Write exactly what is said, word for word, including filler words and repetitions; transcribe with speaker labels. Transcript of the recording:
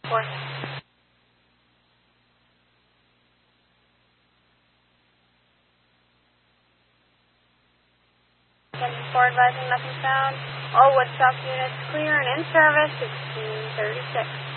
Speaker 1: four. Four advising nothing found. All Woodstock units clear and in service, sixteen thirty-six.